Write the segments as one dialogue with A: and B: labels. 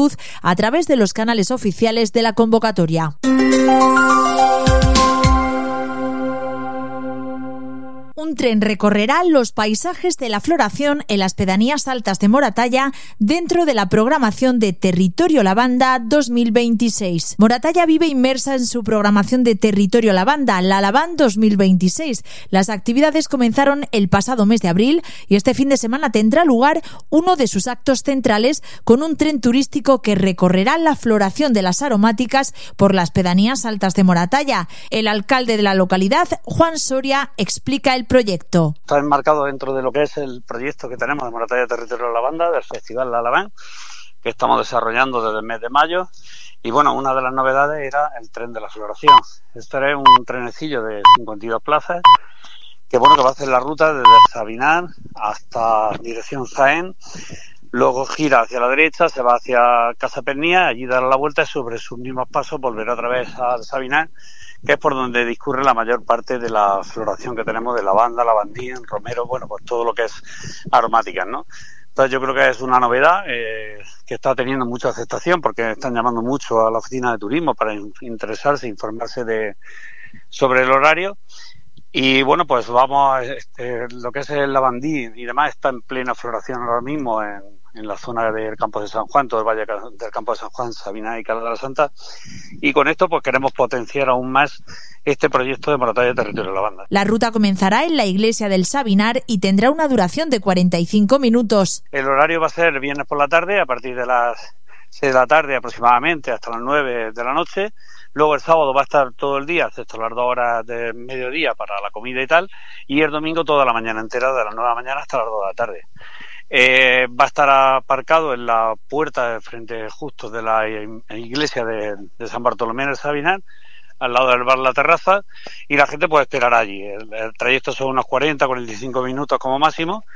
A: juventud a través de los canales oficiales de la convocatoria. Un tren recorrerá los paisajes de la floración en las pedanías altas de Moratalla dentro de la programación de Territorio Lavanda 2026. Moratalla vive inmersa en su programación de Territorio Lavanda, la Lavand 2026. Las actividades comenzaron el pasado mes de abril y este fin de semana tendrá lugar uno de sus actos centrales con un tren turístico que recorrerá la floración de las aromáticas por las pedanías altas de Moratalla. El alcalde de la localidad, Juan Soria, explica el proyecto.
B: Está enmarcado dentro de lo que es el proyecto que tenemos de Moratalla Territorio Lavanda, del Festival La Lavand, que estamos desarrollando desde el mes de mayo. Y bueno, una de las novedades era el tren de la floración. Este es un trenecillo de 52 plazas que va a hacer la ruta desde Sabinar hasta dirección Jaén. Luego gira hacia la derecha, se va hacia Casa Pernía, allí dará la vuelta y sobre sus mismos pasos volverá otra vez a Sabinar, que es por donde discurre la mayor parte de la floración que tenemos de lavanda, lavandín, romero, pues todo lo que es aromáticas, ¿no? Entonces yo creo que es una novedad que está teniendo mucha aceptación porque están llamando mucho a la oficina de turismo para interesarse, informarse sobre el horario. Y bueno, pues vamos, lo que es el lavandí y demás está en plena floración ahora mismo en la zona del campo de San Juan, todo el valle del campo de San Juan, Sabinar y Cala de la Santa. Y con esto pues queremos potenciar aún más este proyecto de Moratalla Territorio Lavanda.
A: La ruta comenzará en la iglesia del Sabinar y tendrá una duración de 45 minutos.
B: El horario va a ser viernes por la tarde, a partir de las 6 de la tarde aproximadamente hasta las 9 de la noche. Luego el sábado va a estar todo el día, excepto las 2 horas de mediodía para la comida y tal. Y el domingo toda la mañana entera, de las 9 de la mañana hasta las 2 de la tarde. Va a estar aparcado en la puerta de frente justo de la iglesia de San Bartolomé en el Sabinar, al lado del bar La Terraza, y la gente puede esperar allí. El trayecto son unos 40-45 minutos como máximo.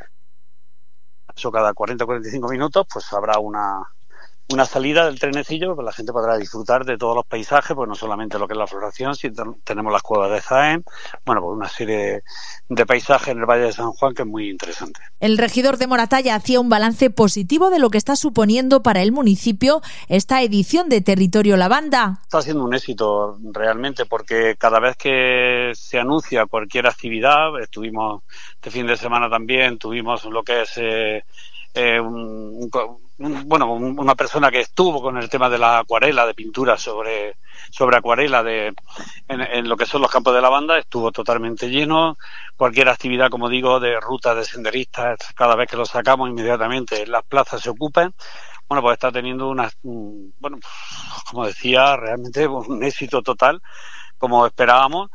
B: Eso cada 40-45 minutos pues habrá una salida del trenecillo, pues la gente podrá disfrutar de todos los paisajes, pues no solamente lo que es la floración, sino tenemos las cuevas de Jaén, pues una serie de paisajes en el Valle de San Juan que es muy interesante.
A: El regidor de Moratalla hacía un balance positivo de lo que está suponiendo para el municipio esta edición de Territorio Lavanda.
B: Está siendo un éxito realmente porque cada vez que se anuncia cualquier actividad, estuvimos este fin de semana también, tuvimos lo que es una persona que estuvo con el tema de la acuarela, de pintura sobre acuarela en lo que son los campos de lavanda, estuvo totalmente lleno. Cualquier actividad, como digo, de rutas de senderistas, cada vez que lo sacamos inmediatamente las plazas se ocupan. Pues está teniendo como decía, realmente un éxito total, como esperábamos.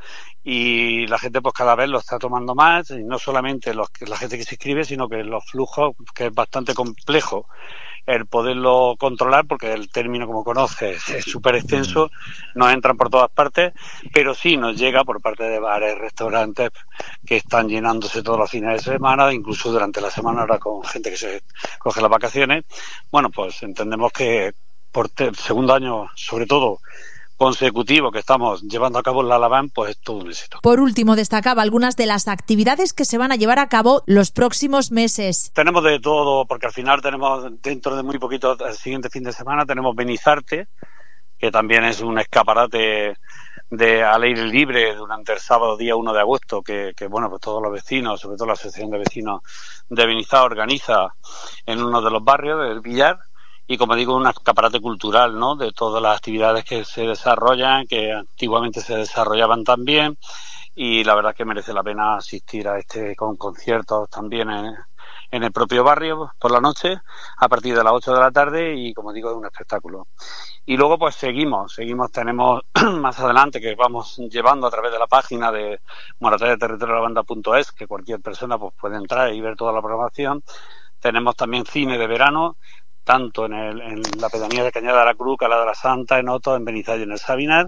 B: Y la gente pues cada vez lo está tomando más, y no solamente la gente que se inscribe, sino que los flujos, que es bastante complejo el poderlo controlar, porque el término, como conoces, es súper extenso, nos entran por todas partes, pero sí nos llega por parte de bares, restaurantes que están llenándose todos los fines de semana, incluso durante la semana ahora con gente que se coge las vacaciones. Pues entendemos que por segundo año, sobre todo, consecutivo que estamos llevando a cabo en la Lavand, pues es todo un éxito.
A: Por último, destacaba algunas de las actividades que se van a llevar a cabo los próximos meses.
B: Tenemos de todo, porque al final tenemos, dentro de muy poquito, el siguiente fin de semana, tenemos Benizarte, que también es un escaparate al aire libre durante el sábado día 1 de agosto, que pues todos los vecinos, sobre todo la Asociación de Vecinos de Benizá, organiza en uno de los barrios del Villar. Y como digo, un escaparate cultural, ¿no?, de todas las actividades que se desarrollan, que antiguamente se desarrollaban también, y la verdad que merece la pena asistir a con conciertos también en el propio barrio por la noche, a partir de las 8 de la tarde, y como digo, es un espectáculo. Y luego pues seguimos, tenemos más adelante, que vamos llevando a través de la página de moratallaterritoriolavanda.es, que cualquier persona pues puede entrar y ver toda la programación. Tenemos también cine de verano, tanto en la pedanía de Cañada de la Cruz, Cala de la Santa, en Oto, en Benizá y en el Sabinar.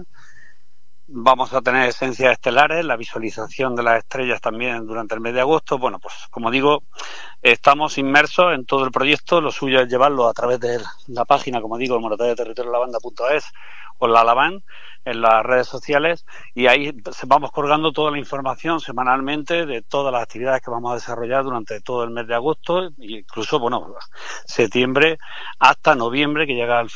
B: Vamos a tener esencias estelares, la visualización de las estrellas también durante el mes de agosto. Pues como digo, estamos inmersos en todo el proyecto. Lo suyo es llevarlo a través de la página, como digo, moratallaterritoriolavanda.es o la Lavand, en las redes sociales, y ahí vamos colgando toda la información semanalmente de todas las actividades que vamos a desarrollar durante todo el mes de agosto, e incluso, septiembre hasta noviembre, que llega al